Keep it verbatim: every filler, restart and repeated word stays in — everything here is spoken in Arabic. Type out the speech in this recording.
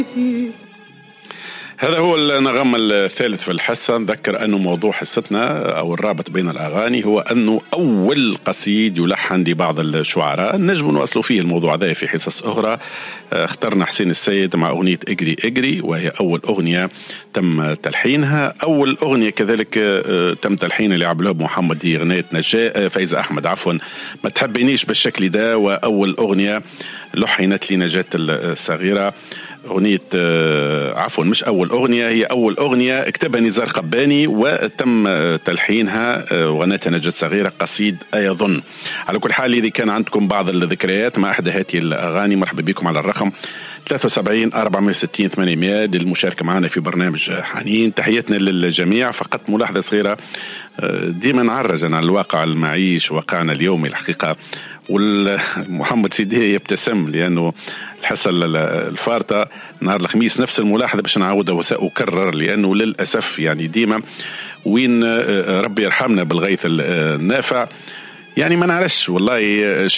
هذا هو النغم الثالث في الحصة. نذكر أنه موضوع حصتنا أو الرابط بين الأغاني هو أنه أول قصيد يلحن لبعض الشعراء. نجم نواصلوا فيه الموضوع هذا في حصص أخرى. اخترنا حسين السيد مع أغنية اجري اجري، وهي أول أغنية تم تلحينها. أول أغنية كذلك تم تلحينها لعبد الوهاب محمد، هي أغنية نجاة فايزة أحمد عفوا ما تحبينيش بالشكل ده. وأول أغنية لحنت لنجاة الصغيرة أغنية عفوا مش أول أغنية، هي أول أغنية اكتبها نزار قباني وتم تلحينها وغنتها نجاة صغيرة، قصيد أيظن. على كل حال إذا كان عندكم بعض الذكريات مع أحد هذه الأغاني مرحبا بكم على الرقم ثلاثة وسبعين أربعمائة وستين ثمانمائة للمشاركة معنا في برنامج حنين. تحياتنا للجميع. فقط ملاحظة صغيرة، ديما نعرج على الواقع المعيش واقعنا اليومي الحقيقة، ومحمد سيدي يبتسم لأنه الحصة الفارطة نهار الخميس نفس الملاحظة باش نعاودها وسأكرر، لأنه للأسف يعني ديما وين ربي يرحمنا بالغيث النافع يعني ما نعرفش والله